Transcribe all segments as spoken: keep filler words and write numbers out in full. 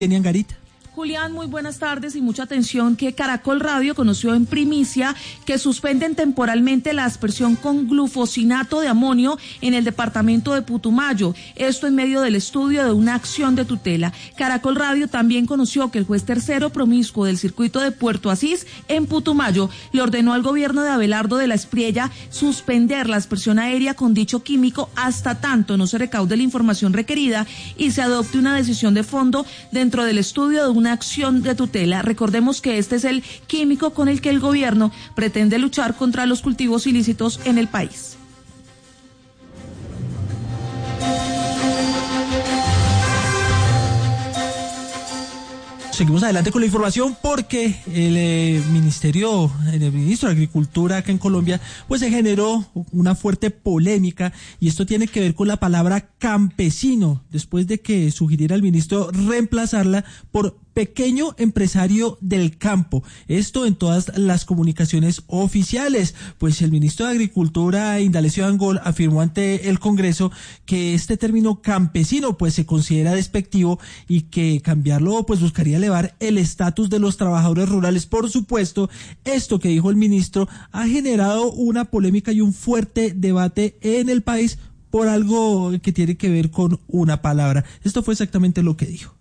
Tenían Garita. Julián, muy buenas tardes y mucha atención que Caracol Radio conoció en primicia que suspenden temporalmente la aspersión con glufosinato de amonio en el departamento de Putumayo. Esto en medio del estudio de una acción de tutela. Caracol Radio también conoció que el juez tercero promiscuo del circuito de Puerto Asís en Putumayo le ordenó al gobierno de Abelardo de la Espriella suspender la aspersión aérea con dicho químico hasta tanto no se recaude la información requerida y se adopte una decisión de fondo dentro del estudio de un una acción de tutela. Recordemos que este es el químico con el que el gobierno pretende luchar contra los cultivos ilícitos en el país. Seguimos adelante con la información porque el eh, ministerio, el ministro de Agricultura acá en Colombia, pues se generó una fuerte polémica y esto tiene que ver con la palabra campesino, después de que sugiriera el ministro reemplazarla por pequeño empresario del campo. Esto en todas las comunicaciones oficiales. Pues el ministro de Agricultura, Indalecio Dangond, afirmó ante el Congreso que este término campesino pues se considera despectivo y que cambiarlo pues buscaría elevar el estatus de los trabajadores rurales. Por supuesto, esto que dijo el ministro ha generado una polémica y un fuerte debate en el país por algo que tiene que ver con una palabra. Esto fue exactamente lo que dijo.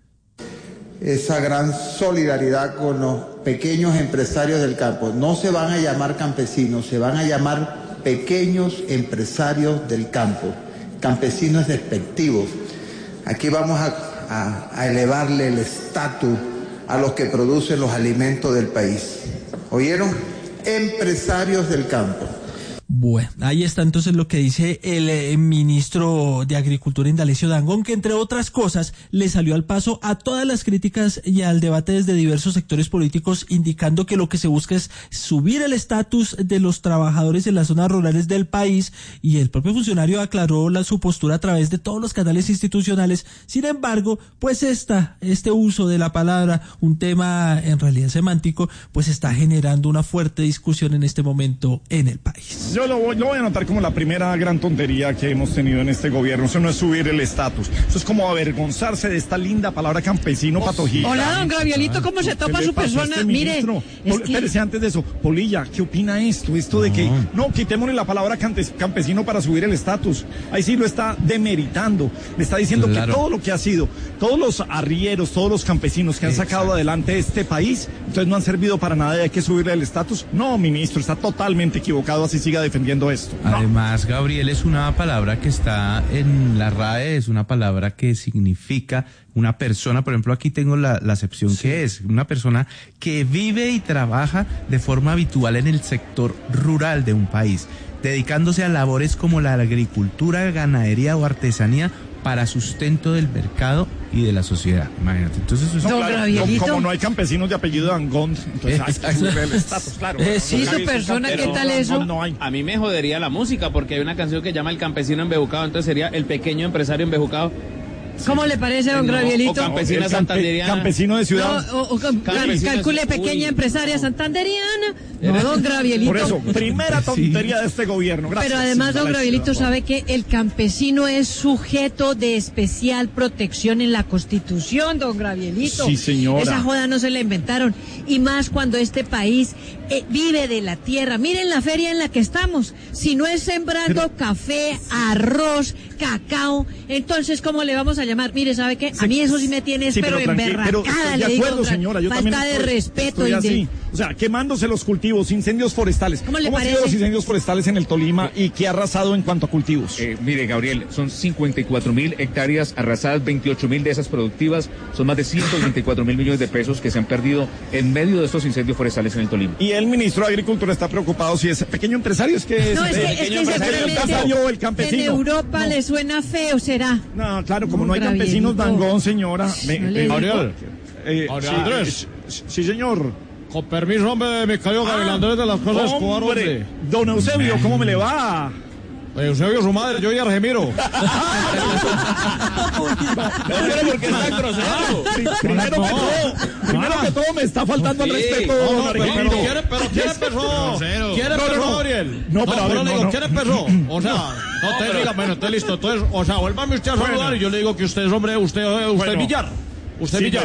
Esa gran solidaridad con los pequeños empresarios del campo. No se van a llamar campesinos, se van a llamar pequeños empresarios del campo. Campesinos es despectivo. Aquí vamos a, a, a elevarle el estatus a los que producen los alimentos del país. ¿Oyeron? Empresarios del campo. Bueno, ahí está entonces lo que dice el eh, ministro de Agricultura, Indalecio Dangond, que entre otras cosas le salió al paso a todas las críticas y al debate desde diversos sectores políticos, indicando que lo que se busca es subir el estatus de los trabajadores en las zonas rurales del país, y el propio funcionario aclaró la, su postura a través de todos los canales institucionales. Sin embargo, pues esta, este uso de la palabra, un tema en realidad semántico, pues está generando una fuerte discusión en este momento en el país. Yo lo voy, lo voy a anotar como la primera gran tontería que hemos tenido en este gobierno. Eso no es subir el estatus. Eso es como avergonzarse de esta linda palabra campesino patojita. Hola, don Gabrielito, ¿cómo se topa su persona? Este Mire, es que... que... antes de eso, Polilla, ¿qué opina esto? Esto de que, no, quitémosle la palabra campesino para subir el estatus. Ahí sí lo está demeritando. Le está diciendo claro. que todo lo que ha sido, todos los arrieros, todos los campesinos que han Exacto. sacado adelante este país, entonces no han servido para nada y hay que subirle el estatus. No, ministro, está totalmente equivocado, así siga defendiendo esto. No. Además, Gabriel, es una palabra que está en la R A E, es una palabra que significa una persona, por ejemplo, aquí tengo la, la acepción sí. que es una persona que vive y trabaja de forma habitual en el sector rural de un país, dedicándose a labores como la agricultura, ganadería o artesanía para sustento del mercado y de la sociedad. Imagínate. Entonces, eso no, es claro, no, como no hay campesinos de apellido Dangond, entonces hay que subir el estatus, claro. Eh, sí, su persona, ¿qué tal eso? No hay. A mí me jodería la música porque hay una canción que llama El Campesino Embejucado, entonces sería El Pequeño Empresario Embejucado. ¿Cómo sí. le parece, don Gabrielito? O campesina campe, santanderiana. Campesino de ciudad. No, o, o cal, calcule de... pequeña Uy, empresaria no. santanderiana. No, don Gabrielito. Por eso, primera tontería sí. de este gobierno. Gracias. Pero además, don Gabrielito sabe que el campesino es sujeto de especial protección en la Constitución, don Gabrielito. Sí, señora. Esa joda no se la inventaron. Y más cuando este país eh, vive de la tierra. Miren la feria en la que estamos. Si no es sembrando pero... café, arroz, cacao, entonces, ¿cómo le vamos a llamar? Mire, ¿sabe qué? A mí eso sí me tiene, sí, pero, pero emberracada, le digo, acuerdo, señora, yo falta también de respeto. Y de... O sea, quemándose los cultivos, incendios forestales. ¿Cómo le ¿Cómo parece? han sido los incendios forestales en el Tolima y qué ha arrasado en cuanto a cultivos? Eh, mire, Gabriel, son cincuenta y cuatro mil hectáreas arrasadas, veintiocho mil de esas productivas, son más de ciento veinticuatro mil millones de pesos que se han perdido en medio de estos incendios forestales en el Tolima. Y el ministro de Agricultura está preocupado si es pequeño empresario, es que es, no, es, que, pequeño es que empresario, el campesino. En Europa no. le suena feo, ¿será? No, claro, como no, no hay campesinos Dangond, señora. Gabriel. Eh, sí, Andrés. Sí, sí, señor. Con permiso, hombre, me cayó Gabriel ah, Andrés de las cosas Escobar, hombre. Don Eusebio, ¿cómo me le va? Eusebio, su madre, yo y Argemiro. Pero porque está grosero. Primero que todo, primero que todo me está faltando al respeto, don Argemiro. ¿Quién empezó? ¿Quién empezó, Gabriel? No, pero a ver, le digo, ¿quién empezó? O sea, no te diga, bueno, esté listo. Entonces, o sea, vuélvame usted a saludar y yo le digo que usted es hombre, usted, usted Villar. Usted Sí, Villar.